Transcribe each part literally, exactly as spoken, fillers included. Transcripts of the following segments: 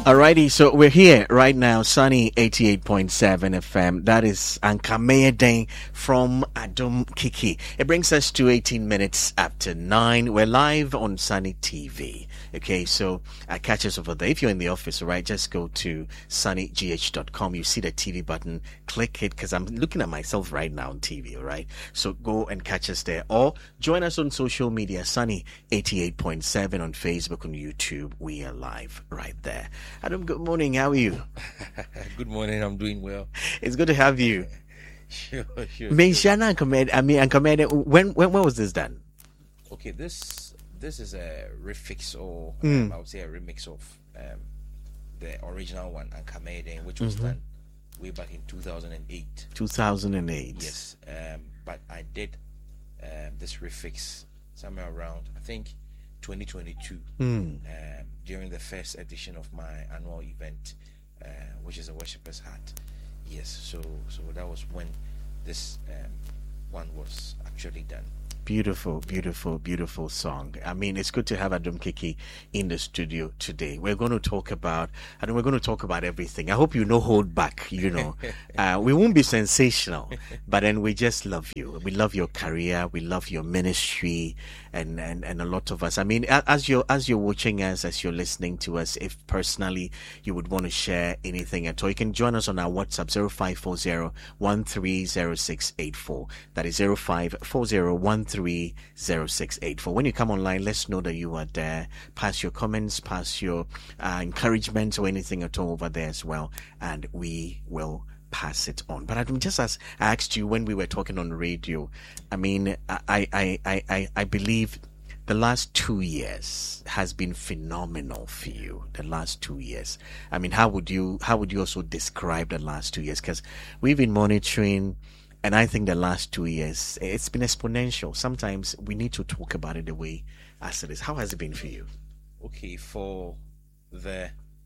Alrighty, so we're here right now, Sunny eighty-eight point seven F M. That is Ankamea Day from Adom Kiki. It brings us to eighteen minutes after nine. We're live on Sunny T V. Okay, so uh, catch us over there. If you're in the office, right, just go to sunny g h dot com. You see the T V button, click it, because I'm looking at myself right now on T V, all right? So go and catch us there. Or join us on social media, Sunny eighty-eight point seven on Facebook, on YouTube. We are live right there. Adam, good morning. How are you? Good morning. I'm doing well. It's good to have you. Sure, sure. Mention Command. I mean, and Command. When, when, when was this done? Okay, this this is a refix, or Mm. um, I would say a remix of um, the original one, Ankamea, which was Mhm. done way back in two thousand eight. two thousand eight. Yes, um, but I did um, this refix somewhere around, I think, twenty twenty-two, Mm. um, during the first edition of my annual event, uh, which is a Worshipper's Hat. Yes, so so that was when this um, one was actually done. Beautiful, beautiful, beautiful song. I mean, it's good to have Adom Kiki in the studio today. We're going to talk about, and we're going to talk about everything. I hope you no hold back, you know. uh, we won't be sensational, but then we just love you. We love your career. We love your ministry, and, and, and a lot of us. I mean, a- as you're, as you're watching us, as you're listening to us, if personally you would want to share anything at all, you can join us on our WhatsApp, zero five four zero one three zero six eight four. That is zero five four zero one three zero six eight four. When you come online, let's know that you are there. Pass your comments, pass your uh, encouragement or anything at all over there as well, and we will pass it on. But I just as I asked you when we were talking on radio, I mean, I I I I, I believe the last two years has been phenomenal for you. The last two years. I mean, how would you how would you also describe the last two years? Because we've been monitoring. And I think the last two years, it's been exponential. Sometimes we need to talk about it the way as it is. How has it been for you? Okay, for the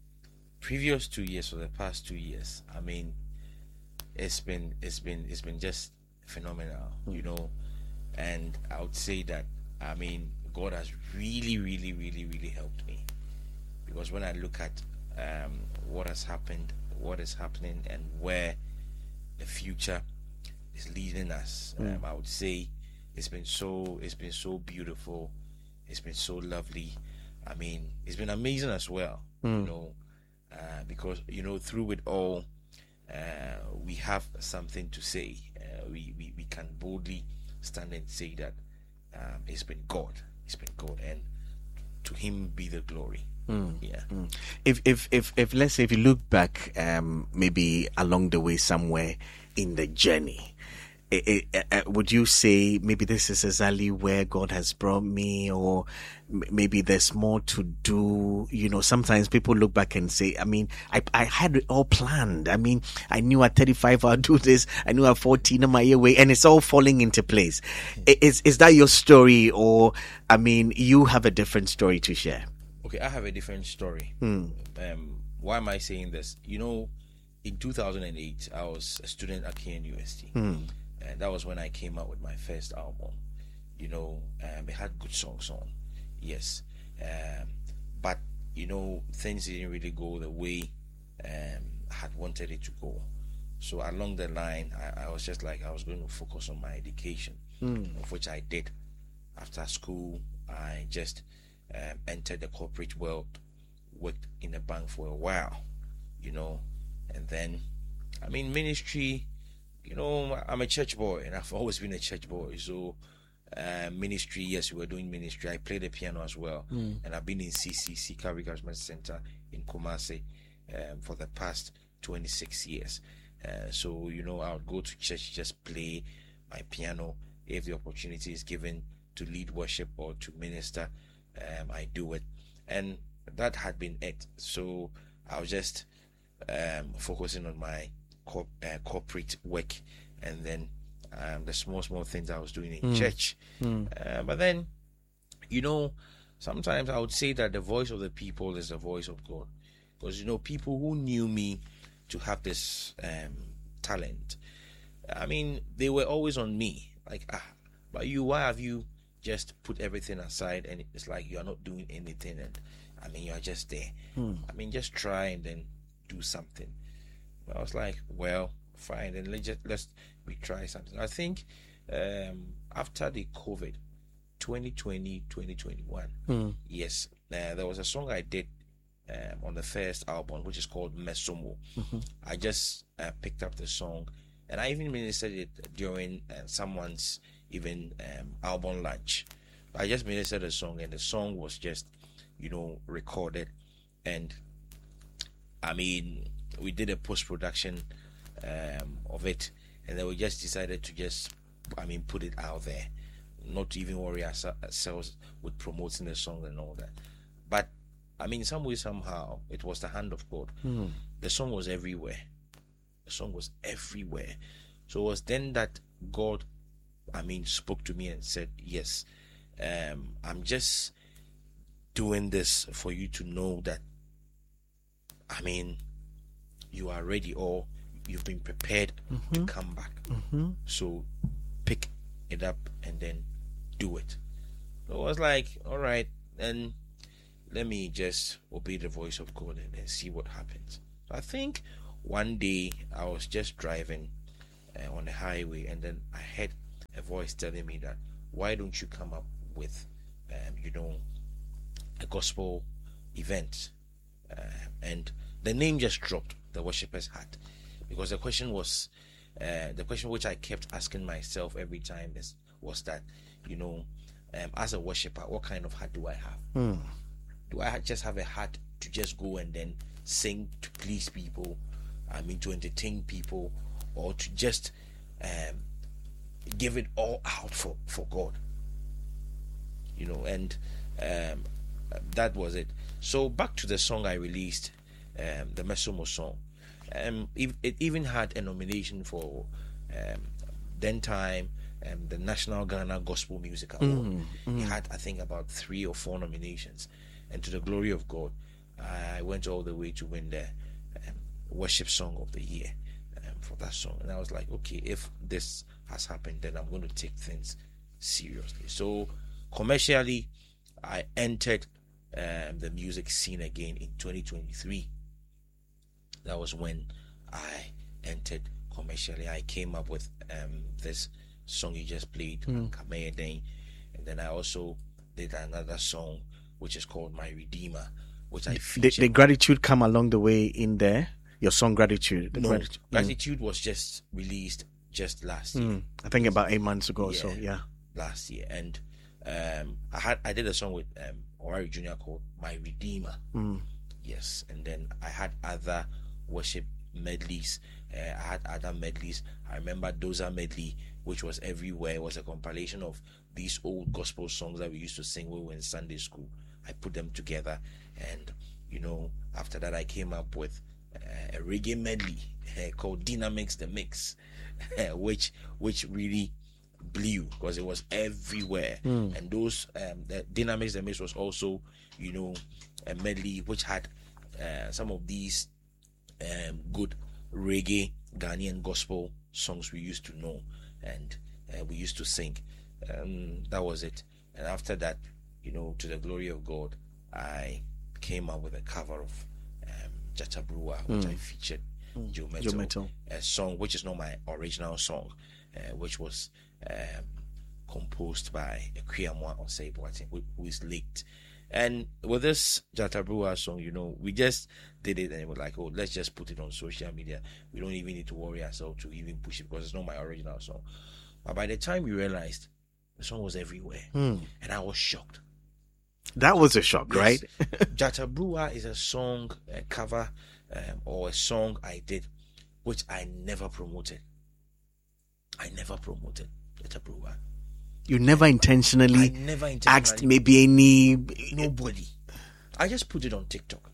previous two years, or the past two years, I mean, it's been it's been it's been just phenomenal, you know. And I would say that, I mean, God has really, really, really, really helped me, because when I look at um, what has happened, what is happening, and where the future is leading us, Mm. um, I would say it's been so it's been so beautiful. It's been so lovely. I mean, it's been amazing as well, Mm. you know, uh, because, you know, through it all, uh, we have something to say. Uh, we, we we can boldly stand and say that um, it's been God. It's been God, and to Him be the glory. Mm. Yeah. Mm. If if if if let's say if you look back, um, maybe along the way somewhere in the journey, it, it, uh, would you say maybe this is exactly where God has brought me, or m- maybe there's more to do? You know, sometimes people look back and say, I mean, I I had it all planned. I mean, I knew at thirty-five I'll do this. I knew at fourteen on my year way, and it's all falling into place. I- Is is that your story, or I mean, you have a different story to share? Okay, I have a different story. Mm. Um, why am I saying this? You know, in two thousand eight, I was a student at K N U S T. Mm. And that was when I came out with my first album. You know, um, it had good songs on, yes. Um, but, you know, things didn't really go the way um, I had wanted it to go. So along the line, I, I was just like, I was going to focus on my education, Mm. of which I did. After school, I just um, entered the corporate world, worked in a bank for a while, you know, and then, I mean, ministry, you know, I'm a church boy, and I've always been a church boy. So, uh, ministry, yes, we were doing ministry. I play the piano as well, Mm. and I've been in C C C, Calvary Encouragement Center in Kumasi, um, for the past twenty-six years. Uh, so, you know, I would go to church, just play my piano. If the opportunity is given to lead worship or to minister, um, I do it, and that had been it. So I was just um, focusing on my corp- uh, corporate work, and then um, the small small things I was doing in Mm. church. Mm. Uh, but then, you know, sometimes I would say that the voice of the people is the voice of God, because, you know, people who knew me to have this um, talent, I mean, they were always on me, like, ah, but you, why have you just put everything aside, and it's like you are not doing anything? And I mean, you're just there. Hmm. I mean, just try and then do something. I was like, well, fine, then let's just let's we try something. I think um, after the COVID, twenty twenty, twenty twenty-one, Hmm. yes, uh, there was a song I did um, on the first album, which is called Mesomo. Mm-hmm. I just uh, picked up the song, and I even ministered it during uh, someone's even um, album launch. I just ministered the song, and the song was just, you know, recorded, and I mean, we did a post production um, of it, and then we just decided to just, I mean, put it out there, not even worry ourselves with promoting the song and all that. But I mean, some way, somehow, it was the hand of God. Hmm. The song was everywhere. The song was everywhere. So it was then that God, I mean, spoke to me and said, yes, um, I'm just doing this for you to know that, I mean, you are ready, or you've been prepared Mm-hmm. to come back. Mm-hmm. So pick it up and then do it. So I was like, all right, then let me just obey the voice of God and, and see what happens. So I think one day I was just driving uh, on the highway, and then I heard a voice telling me that, why don't you come up with, um, you know, a gospel event? Uh, and the name just dropped, the Worshipper's Hat, because the question was, uh, the question which I kept asking myself every time is, was that, you know, um, as a worshipper, what kind of hat do I have? Hmm. Do I just have a hat to just go and then sing to please people? I mean, to entertain people, or to just um, give it all out for, for God? You know, and um, that was it. So back to the song I released, um, the Mesomo song. Um, it, it even had a nomination for um, then time um, the National Ghana Gospel Music Award. Mm, mm. It had, I think, about three or four nominations, and to the glory of God, I went all the way to win the um, Worship Song of the Year um, for that song. And I was like, okay, if this has happened, then I'm going to take things seriously. So commercially, I entered um, the music scene again in twenty twenty-three. That was when I entered commercially. I came up with um, this song you just played, Mm. Kamea Dane, and then I also did another song which is called My Redeemer, which I The, featured. the gratitude come along the way in there. Your song gratitude. The no, gratitude. Gratitude was just released just last Mm. year. Mm. I think about eight months ago. Yeah. So yeah. last year, and um, I had I did a song with um, Owari Junior called My Redeemer. Mm. Yes, and then I had other worship medleys. Uh, I had other medleys. I remember Doza medley, which was everywhere. It was a compilation of these old gospel songs that we used to sing when we were in Sunday school. I put them together, and you know, after that, I came up with uh, a reggae medley uh, called Dynamics the Mix, which which really blew because it was everywhere. Mm. And those um, the Dynamics the Mix was also, you know, a medley which had uh, some of these um, good reggae Ghanaian gospel songs we used to know, and uh, we used to sing. Um, that was it. And after that, you know, to the glory of God, I came up with a cover of um, Jata Brewer, which Mm. I featured Mm. Joe Joe Metal, Metal. a song which is not my original song, uh, which was um, composed by Kwiyamwa Oseibo, I think, who, who is late. And with this Jata Brewer song, you know, we just did it and it was like, oh, let's just put it on social media. We don't even need to worry ourselves to even push it because it's not my original song. But by the time we realized, the song was everywhere, Mm. and I was shocked. That was a shock, Yes. right? Jata Brewer is a song, a cover, um, or a song I did, which I never promoted. I never promoted Jata Brewer. You never I intentionally never asked intentionally maybe any. nobody. I just put it on TikTok.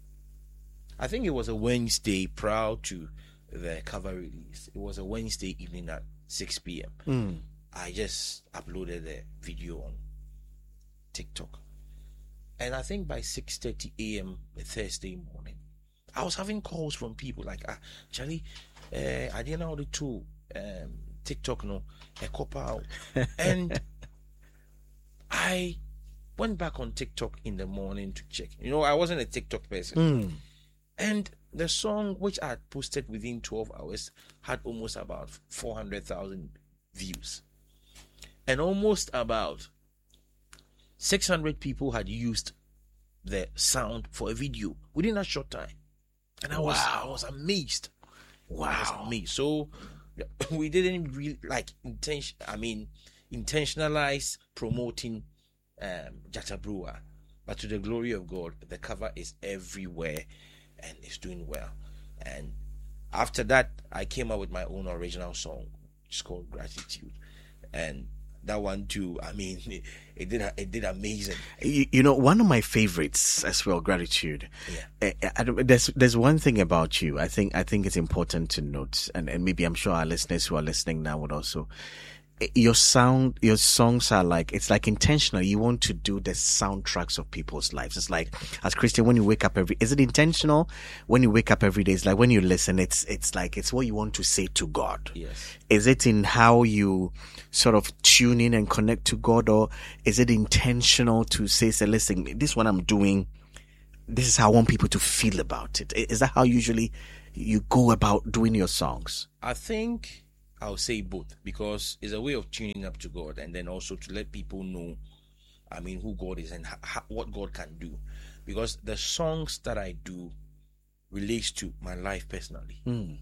I think it was a Wednesday prior to the cover release. It was a Wednesday evening at six p.m. Mm. I just uploaded the video on TikTok. And I think by six thirty a.m. the Thursday morning, I was having calls from people like, ah, Charlie, uh, I didn't know the tool, um, TikTok, no, a copper out. And I went back on TikTok in the morning to check. You know, I wasn't a TikTok person. Mm. And the song, which I had posted within twelve hours, had almost about four hundred thousand views. And almost about six hundred people had used the sound for a video within a short time. And I was Wow. I was amazed. I Wow. was amazed. So we didn't really like intention I mean intentionalize promoting um Jata Brewer. But to the glory of God, the cover is everywhere and it's doing well. And after that, I came up with my own original song. It's called Gratitude. And that one too, I mean, it, it did it did amazing. You, you know, one of my favorites as well, Gratitude. Yeah. Uh, I don't- there's there's one thing about you. I think I think it's important to note, and, and maybe I'm sure our listeners who are listening now would also. eh, Your sound, your songs are like it's like intentional. You want to do the soundtracks of people's lives. It's like as Christian, when you wake up every, is it intentional? When you wake up every day, it's like when you listen, it's it's like it's what you want to say to God. Yes. Is it in how you sort of tune in and connect to God, or is it intentional to say, say, listen, this is what I'm doing. This is how I want people to feel about it. I- Is that how usually you go about doing your songs? I think I'll say both, because it's a way of tuning up to God, and then also to let people know, I mean, who God is and ho- what God can do. Because the songs that I do relates to my life personally. Mm.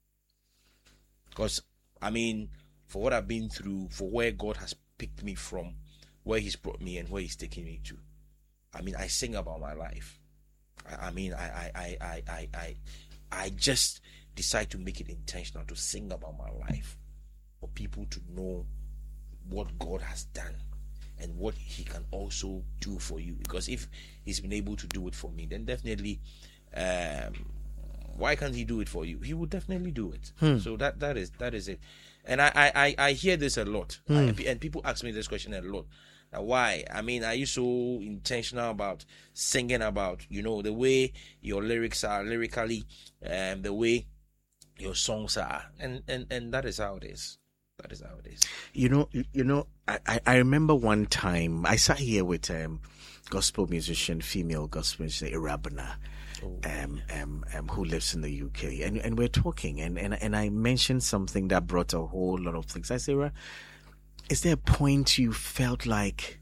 Because I mean, for what I've been through, for where God has picked me from, where He's brought me and where He's taking me to, I mean, I sing about my life. I, I mean, I, I, I, I, I, I, I just decide to make it intentional to sing about my life, for people to know what God has done and what He can also do for you. Because if He's been able to do it for me, then definitely, um, why can't He do it for you? He will definitely do it. Hmm. So that that is that is it. And I I, I, I hear this a lot, Hmm. I, and people ask me this question a lot. Now, why? I mean, are you so intentional about singing about, you know, the way your lyrics are lyrically, and the way your songs are, and and and that is how it is. That is how it is. You know, you you know, I, I- I remember one time I sat here with um gospel musician, female gospel musician, Irabana, Oh. um, um, um, who lives in the U K, and and we're talking, and, and and I mentioned something that brought a whole lot of things. I said, "Ra, is there a point you felt like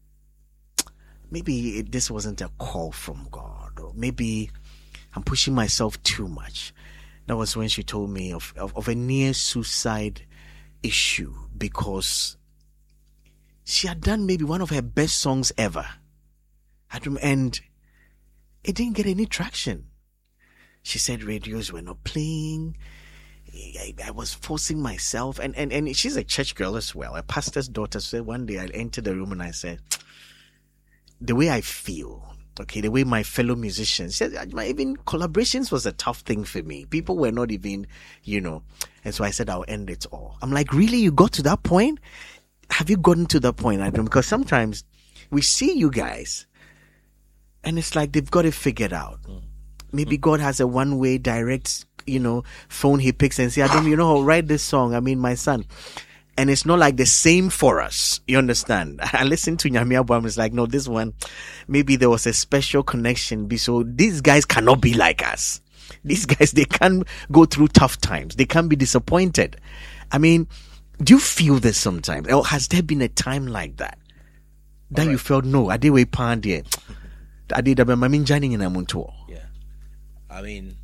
maybe it, this wasn't a call from God, or maybe I'm pushing myself too much?" That was when she told me of of, of a near suicide issue, because she had done maybe one of her best songs ever. I don't, and it didn't get any traction. She said radios were not playing. I, I was forcing myself, and, and, and she's a church girl as well, a pastor's daughter. So one day I entered the room and I said, the way I feel, okay, the way my fellow musicians, she said, my even collaborations was a tough thing for me. People were not even, you know, and so I said, I'll end it all. I'm like, really? You got to that point? Have you gotten to that point? I don't, because sometimes we see you guys and it's like they've got it figured out. Maybe God has a one way direct, you know, phone he picks and say, Adam, you know, write this song. I mean, my son. And it's not like the same for us. You understand? I listened to Nyame album. It's like, no, this one, maybe there was a special connection. Be So these guys cannot be like us. These guys, they can go through tough times. They can be disappointed. I mean, do you feel this sometimes? Or has there been a time like that? That All you right. felt, no, I did wait pan there. I did, I mean, Johnny in Amunto. Yeah, I mean,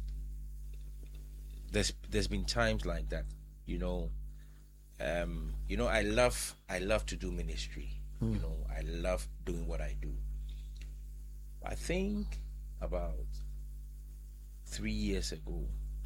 there's there's been times like that, you know. Um, you know, I love I love to do ministry. You know, I love doing what I do. I think about three years ago,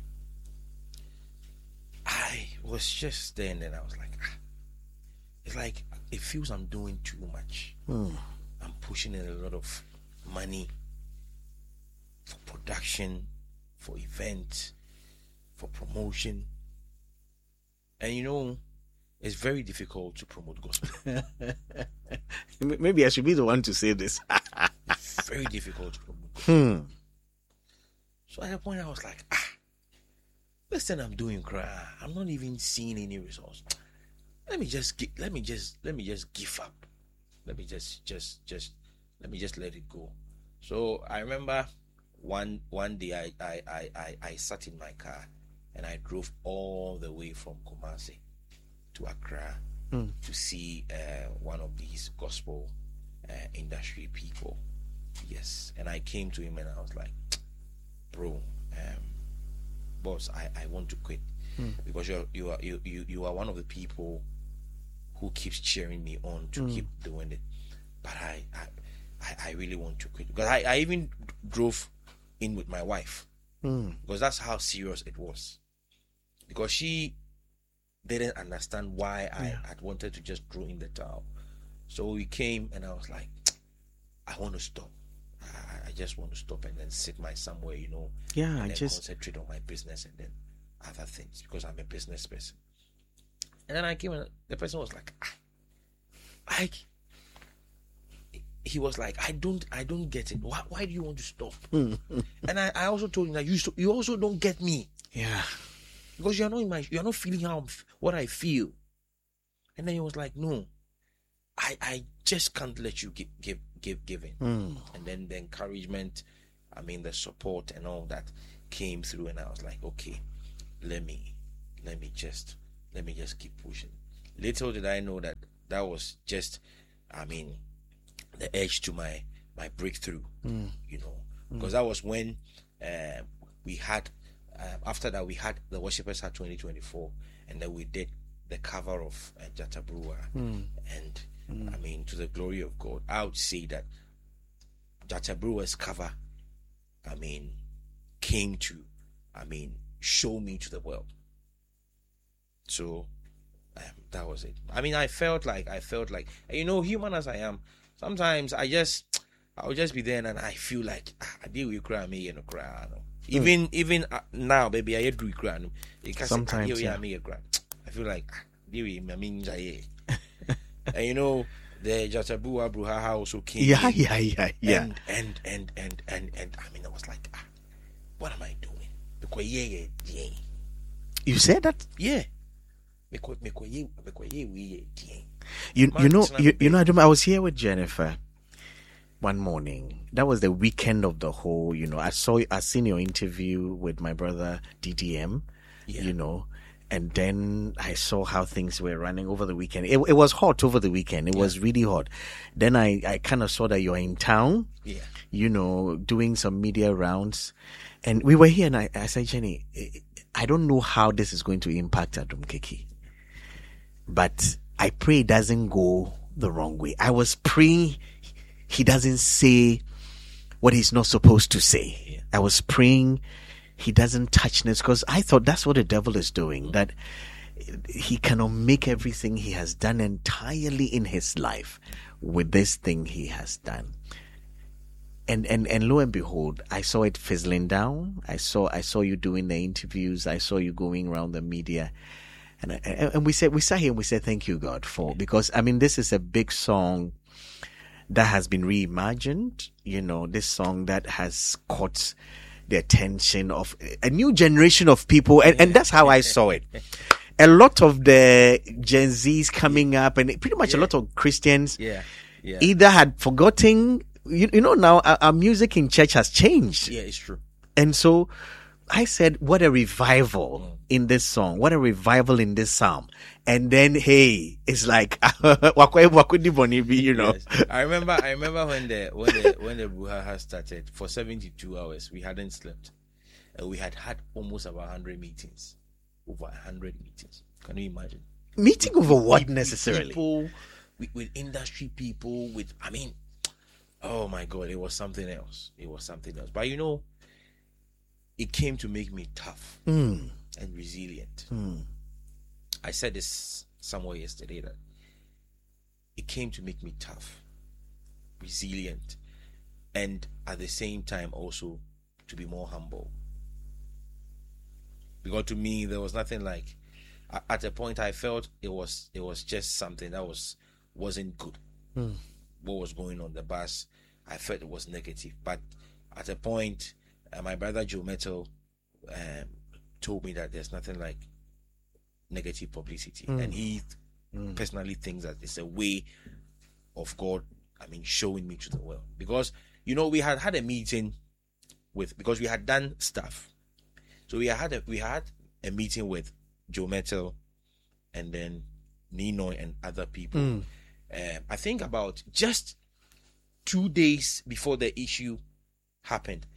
I was just there, and then I was like, ah, it's like it feels I'm doing too much. Hmm. I'm pushing in a lot of money for production, for events, for promotion. And you know, it's very difficult to promote gospel. Maybe I should be the one to say this. Very difficult to promote gospel. Hmm. So at that point I was like, ah, listen, I'm doing cry. I'm not even seeing any results. Let me just get let me just let me just give up. Let me just just just let me just let it go. So I remember one one day I I, I, I, I sat in my car and I drove all the way from Kumasi to Accra Mm. to see uh, one of these gospel uh, industry people. Yes, and I came to him and I was like, bro, um, boss, I, I want to quit Mm. because you're you are you, you you are one of the people who keeps cheering me on to Mm. keep doing it. But I, I I I really want to quit because I, I even drove in with my wife Mm. because that's how serious it was. Because she didn't understand why I Yeah. had wanted to just throw in the towel. So we came and I was like, I want to stop. I, I just want to stop and then sit my somewhere, you know, Yeah, and I then just concentrate on my business and then other things because I'm a business person. And then I came and the person was like, ah, I he was like, I don't I don't get it. Why why do you want to stop? And I, I also told him that you you also don't get me. yeah. Because you're not in my, you're not feeling how I'm, what I feel. And then he was like, no, I I just can't let you give give give give in. Mm. And then the encouragement, I mean the support and all that came through, and I was like, okay, let me let me just let me just keep pushing. Little did I know that that was just, I mean, the edge to my my breakthrough. Mm. You know, because that was when uh, we had. Um, after that, we had the Worshippers had twenty twenty-four, and then we did the cover of uh, Jata Brewer. Mm. And I mean, to the glory of God, I would say that Jata Brewer's cover, I mean, came to, I mean, show me to the world. So um, that was it. I mean, I felt like, I felt like, you know, human as I am, sometimes I just, I'll just be there and I feel like, ah, I deal with cry, me and cry. Even even uh, now, baby, I do cry. Sometimes, yeah. I feel like deal with me means I. And you know, the Jatabu Abruhaha also came. Yeah, in, yeah, yeah, yeah. And and and and and and I mean, I was like, ah, what am I doing? Because yeah, yeah, yeah. You said that? Yeah. Because because yeah, because yeah, we yeah. You Man, you know it's not you, a you know I, don't- I was here with Jennifer one morning. That was the weekend of the whole, you know. I saw I seen your interview with my brother D D M, Yeah. you know, and then I saw how things were running over the weekend. It, it was hot over the weekend. It was really hot. Then I, I kind of saw that you're in town, Yeah. you know, doing some media rounds. And we were here and I, I said, Jenny, I don't know how this is going to impact Adom Kiki, but I pray it doesn't go the wrong way. I was praying he doesn't say what he's not supposed to say. Yeah. I was praying he doesn't touch this, because I thought that's what the devil is doing, that he cannot make everything he has done entirely in his life with this thing he has done. And and and lo and behold, I saw it fizzling down. I saw I saw you doing the interviews. I saw you going around the media, and I, and and we said we sat here and we said thank you God for, because I mean this is a big song that has been reimagined. You know, this song that has caught the attention of a new generation of people, and, and that's how I saw it. A lot of the Gen Zs coming up, and pretty much a lot of Christians Yeah. Yeah. either had forgotten. You, you know, now our, our music in church has changed. Yeah, it's true. And so I said, what a revival in this song. What a revival in this psalm. And then, hey, it's like, you know. Yes. I remember I remember when the when the when the Buhaha started, for seventy-two hours we hadn't slept. And we had had almost about one hundred meetings. Over one hundred meetings. Can you imagine? Meeting over what With necessarily? People, with, with industry people, with, I mean, oh my God, it was something else. It was something else. But you know, it came to make me tough Mm, and resilient. mm, I said this somewhere yesterday that it came to make me tough, resilient, and at the same time also to be more humble. Because to me there was nothing like, a- at a point I felt it was it was just something that was wasn't good. mm. What was going on the bus, I felt it was negative. But at a point, uh, my brother Joe Metal um, told me that there's nothing like negative publicity, Mm. and he Mm. personally thinks that it's a way of God, I mean, showing me to the world. Because, you know, we had had a meeting with, because we had done stuff. So we had a, we had a meeting with Joe Mettle and then Nino and other people. Mm. Uh, I think about just two days before the issue happened.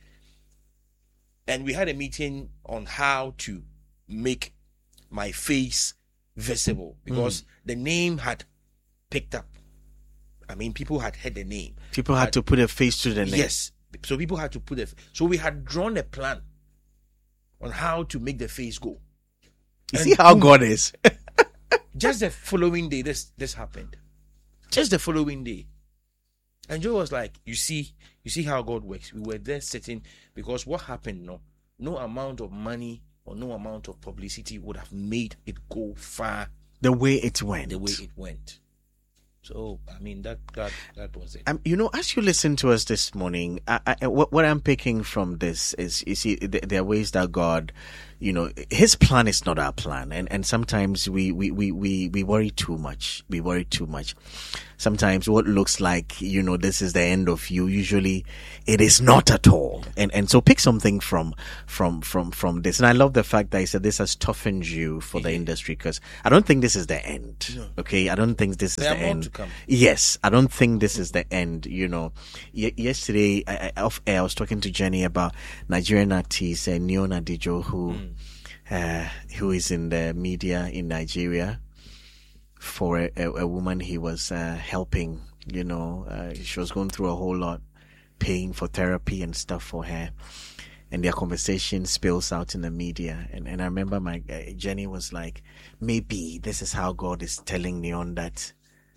And we had a meeting on how to make my face visible, because mm. the name had picked up. I mean, people had heard the name. People had, had to put a face to the name. Yes. So people had to put a... So we had drawn a plan on how to make the face go. You and see how God is. Just the following day, this this happened. Just the following day. And Joe was like, you see, you see how God works. We were there sitting, because what happened, no, no amount of money or no amount of publicity would have made it go far. The way it went. The way it went. So, I mean, that that, that was it. Um, you know, as you listen to us this morning, I, I, what, what I'm picking from this is, you see, there are ways that God, you know, his plan is not our plan. And, and sometimes we, we, we, we, we worry too much. We worry too much. Sometimes what looks like, you know, this is the end of you, usually it is not at all. And, and so pick something from, from, from, from this. And I love the fact that he said this has toughened you for the industry, because I don't think this is the end. No. Okay. I don't think this is there the are more end. To come. Yes. I don't think this is the end. You know, y- yesterday I, I, off air, I was talking to Jenny about Nigerian artist, uh, Neona Dijo, who, mm. uh, who is in the media in Nigeria. For a, a, a woman he was uh, helping, you know, uh, she was going through a whole lot, paying for therapy and stuff for her, and their conversation spills out in the media. And, and I remember my uh, Jenny was like, maybe this is how God is telling Neon that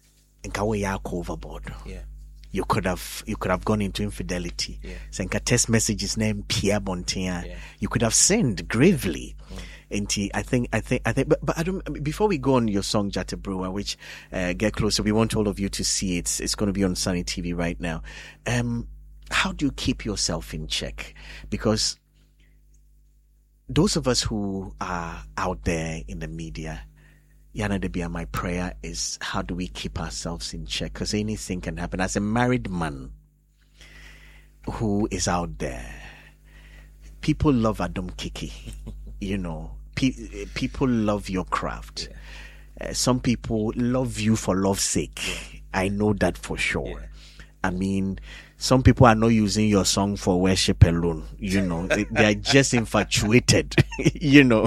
overboard. Yeah. You could have you could have gone into infidelity. Yeah. Senka text messages name Pierre Bontia. Yeah. You could have sinned gravely. Mm. And I think, I think, I think, but, but I don't, before we go on your song, Jatta Brewer, which, uh, Get Closer, we want all of you to see it. It's going to be on Sunny T V right now. Um, how do you keep yourself in check? Because those of us who are out there in the media, Yana Debia, my prayer is, how do we keep ourselves in check? Because anything can happen. As a married man who is out there, people love Adam Kiki, you know. Pe- people love your craft. Yeah. Uh, some people love you for love's sake. Yeah. I know that for sure. Yeah. I mean, some people are not using your song for worship alone. You know, they, they are just infatuated. You know,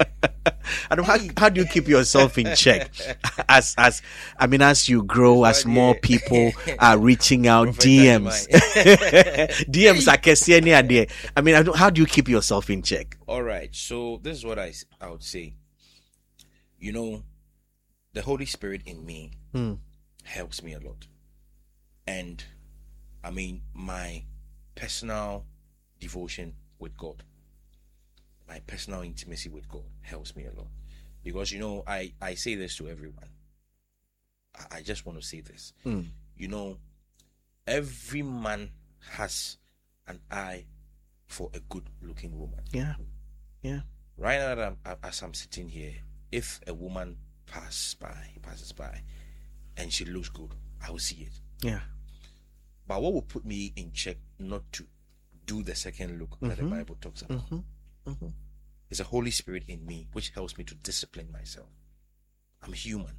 I don't, how, how do you keep yourself in check? As as I mean, as you grow, as more people are reaching out, D Ms, D Ms are kesiani there. I mean, I don't, how do you keep yourself in check? All right, so this is what I I would say. You know, the Holy Spirit in me hmm. helps me a lot. And I mean, my personal devotion with God, my personal intimacy with God helps me a lot. Because, you know, I, I say this to everyone. I, I just want to say this. Mm. You know, every man has an eye for a good looking woman. Yeah. Yeah. Right now, that I'm, as I'm sitting here, if a woman passes by, passes by, and she looks good, I will see it. Yeah. But what will put me in check not to do the second look mm-hmm. that the Bible talks about mm-hmm. Mm-hmm. is a Holy Spirit in me, which helps me to discipline myself. I'm human.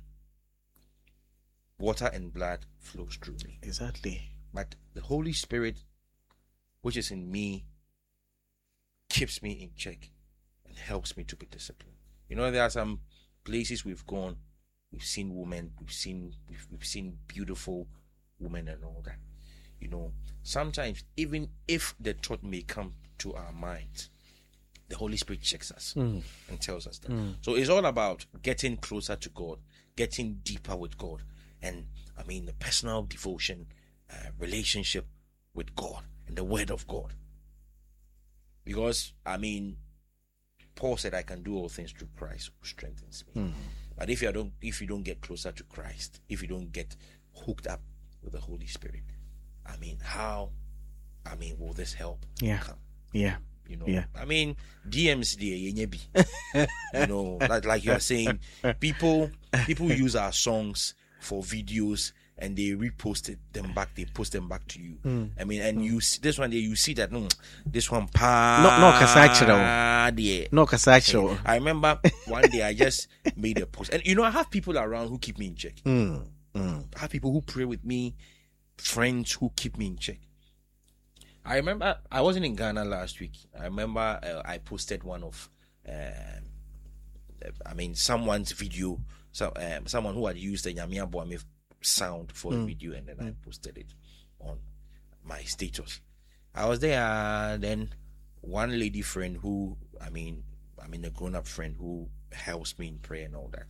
Water and blood flows through me. Exactly. But the Holy Spirit, which is in me, keeps me in check and helps me to be disciplined. You know, there are some places we've gone, we've seen women, we've seen we've, we've seen beautiful women and all that. You know, sometimes even if the thought may come to our minds, the Holy Spirit checks us mm. and tells us that. Mm. So it's all about getting closer to God, getting deeper with God, and I mean the personal devotion, uh, relationship with God and the Word of God. Because I mean, Paul said, "I can do all things through Christ who strengthens me." Mm. But if you don't, if you don't get closer to Christ, if you don't get hooked up with the Holy Spirit, I mean, how, I mean, will this help? Yeah. Come? Yeah. You know, yeah. I mean, D Ms there, you know, like, like you are saying, people, people use our songs for videos and they reposted them back. They post them back to you. Mm. I mean, and mm. you see, this one there, you see that mm, this one pa no no kasachiro no kasachiro. I remember one day I just made a post, and you know I have people around who keep me in check. Mm. Mm. I have people who pray with me, friends who keep me in check. I remember I wasn't in Ghana last week. I remember uh, I posted one of, uh, I mean, someone's video. So um, someone who had used the Nyamia Boame sound for mm. a video, and then mm. I posted it on my status. I was there. Then one lady friend who, I mean, I mean a grown-up friend who helps me in prayer and all that,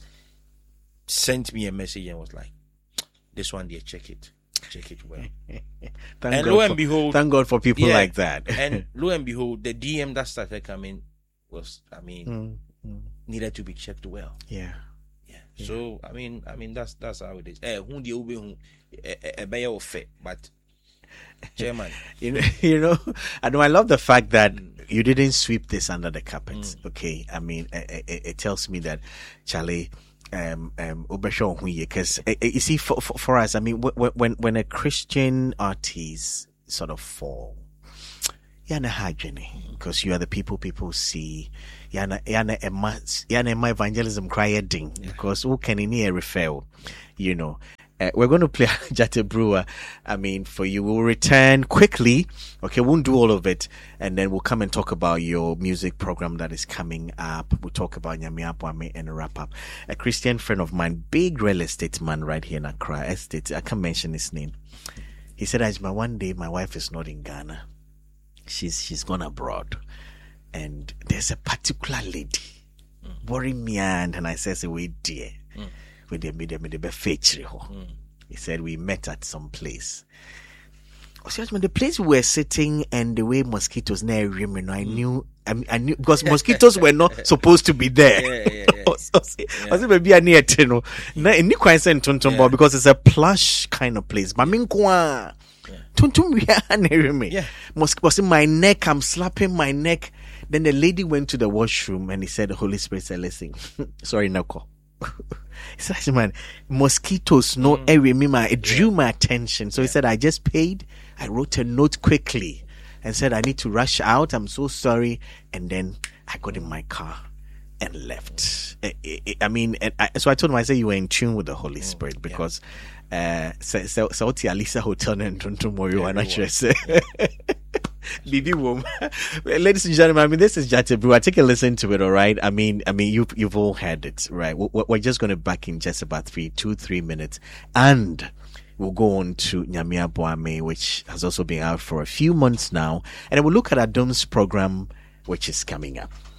sent me a message and was like, "This one, there, check it." Check it well. thank and God lo and for, behold, thank God for people yeah, like that. And lo and behold, the D M that started coming was, I mean, mm, mm. needed to be checked well. Yeah. yeah. Yeah. So I mean, I mean that's that's how it is. Eh, who the who a better fit, but chairman. you know, you know, I know. I love the fact that you didn't sweep this under the carpet. Mm. Okay, I mean, it, it, it tells me that Charlie. Um, um, because uh, you see, for, for, for us, I mean, when when when a Christian artist sort of fall, you're not hygienic because you are the people people see. You're not you're not you're not evangelism crying because who can in here refer, you know. Uh, we're going to play Jate Brewer. I mean, for you, we'll return quickly. Okay, we won't do all of it. And then we'll come and talk about your music program that is coming up. We'll talk about Nyamia Boame and wrap up. A Christian friend of mine, big real estate man right here in Accra Estate. I can't mention his name. He said, Ajma, one day my wife is not in Ghana. She's, she's gone abroad. And there's a particular lady worrying me and, and I says, wait, dear. Mm. With the media, with the feature. He said we met at some place. The place we were sitting and the way mosquitoes near him, you know, I knew, I, I knew because mosquitoes were not supposed to be there. Yeah, yeah, yeah. so, so, yeah. Was it maybe a near teno? No, in quite sent tuntum because it's a plush kind of place. Maminkwa tuntum we are near me. Yeah, mosquito was in my neck. I'm slapping my neck. Then the lady went to the washroom and he said, "The Holy Spirit said, listen, sorry, Nako." He said, man, mosquitoes, no mm. area, it drew my attention. So yeah. he said, I just paid. I wrote a note quickly and said, I need to rush out. I'm so sorry. And then I got in my car and left. I, I, I mean, and I, so I told him, I said, you were in tune with the Holy Spirit because, yeah. uh, so, so, so, Alisa Hotel and Tontomori, why not just Bibi Wom. Ladies and gentlemen, I mean, this is Jate Brewer. Take a listen to it, all right? I mean, I mean, you, you've all heard it, right? We're, we're just going to back in just about three, two, three minutes. And we'll go on to Nyamia Boame, which has also been out for a few months now. And then we'll look at Adom's program, which is coming up.